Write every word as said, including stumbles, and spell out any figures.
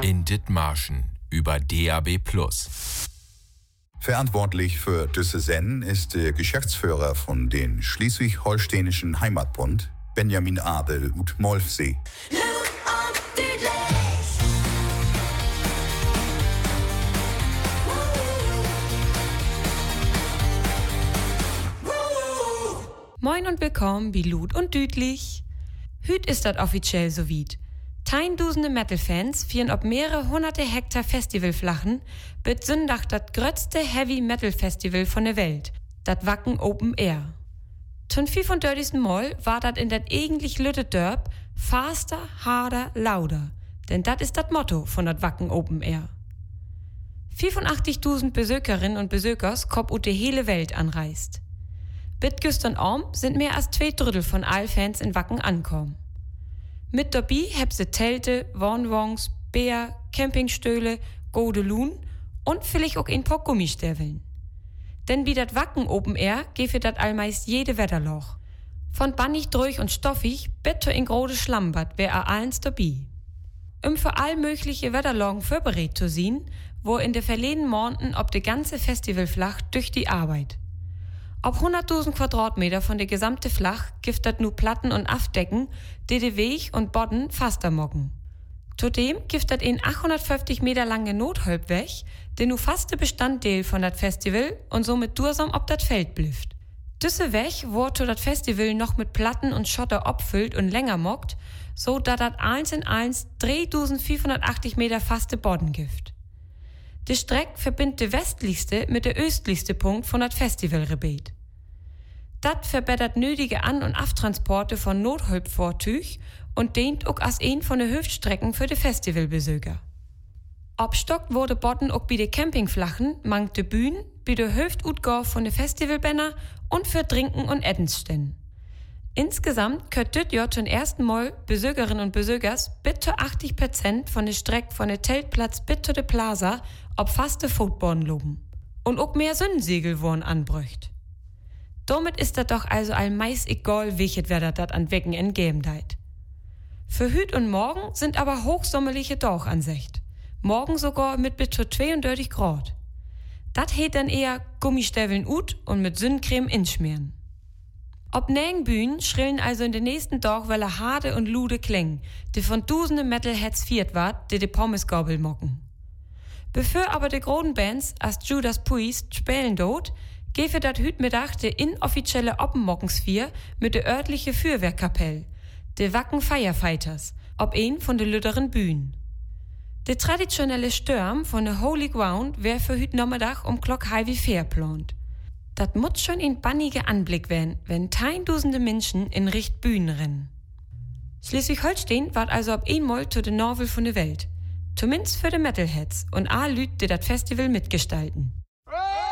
In Dithmarschen über D A B plus. Verantwortlich für diese Sendung ist der Geschäftsführer von den Schleswig-Holsteinischen Heimatbund, Benjamin Adel ut Molfsee. Moin und willkommen bei Lud und Düdlich. Hüt ist dat offiziell so weit. Tausende Metal-Fans fieren ob mehrere hunderte Hektar Festivalflachen bis Sonntag das größte Heavy-Metal-Festival von der Welt, dat Wacken Open Air. Zum fünfunddreißigsten Mal war dat in dat eigentlich lütte Dörp faster, harder, lauter, denn dat ist dat Motto von dat Wacken Open Air. fünfundachtzigtausend Besökerinnen und Besökers kop ut de hele Welt anreist. Bit gestern Abend sind mehr als zwei Drittel von all Fans in Wacken ankommen. Mit dabei heb se Zelte, Wohnwagens, Bär, Campingstühle, Godeluhn und vielleicht auch ein paar Gummistäveln. Denn wie dat Wacken Open Air gefe dat allmeist jede Wetterloch. Von bannig durch und stoffig bis in grode Schlammbad wär a allens dabei. Um für all mögliche Wetterlagen vorbereitet zu sein, wo in de verleden Monaten ob de ganze Festivalflach durch die Arbeit. Ob hunderttausend Quadratmeter von der gesamte Flach gibt dat nu Platten und Afdecken, die de Weg und Bodden faster mocken. Zudem gibt dat ein achthundertfünfzig Meter lange Notholbweg, der nu faste Bestandteil von dat Festival und somit dursam ob dat Feld blüft. Düsse Weg wurde zu dat Festival noch mit Platten und Schotter abfüllt und länger mockt, so dat dat eins in eins dreitausendfünfhundertachtzig Meter faste Bodden gibt. Die Strecke verbindet de westlichste mit der östlichste Punkt von dat Festivalgebiet. Dat verbessert nötige An- und Aftransporte von Notholbvortüch und dient auch als ein von de Hüftstrecken für de Festivalbesöker. Abstockt wurde Bodden auch bei de Campingflachen, mangt de Bühnen, bei de Hüftutgabe von de Festivalbänner und für Trinken und Eddensstände. Insgesamt könnt dit Jahr zum ersten Mal Besökerinnen und Besökers bis zu achtzig Prozent von der Strecke von der Zeltplatz bis zu der Plaza ob faste Footboarden loben. Und auch mehr Sündensegel wurden anbrücht. Damit ist das doch also allmeist egal, welches Wetter dat an Wecken entgeben deit. Für Hüt und Morgen sind aber hochsommerliche Dauchansicht. Morgen sogar mit bis zu zweiunddreißig Grad. Dat heet dann eher Gummistäveln ut und mit Sündencreme inschmieren. Ob nägen Bühnen schrillen also in den nächsten Tag welle harte und lude Klängen, die von tausende Metalheads viert ward, die de Pommesgabel mocken. Bevor aber de großen Bands als Judas Priest spielen dort, gefe dat hüt Mittag de inoffizielle Oppenmockensvier mit de örtliche Fürwehrkapell, de Wacken Firefighters, ob ein von de lütteren Bühnen. De traditionelle Stürm von de Holy Ground wär für hüt Nachmittag um Glock halb fair plant. Dat muss schon ein banniger Anblick werden, wenn tausende Menschen in Richt Bühnen rennen. Schleswig-Holstein ward also ab einmal zu de Norvel von der Welt. Zumindest für de Metalheads und a Lüt, die dat Festival mitgestalten.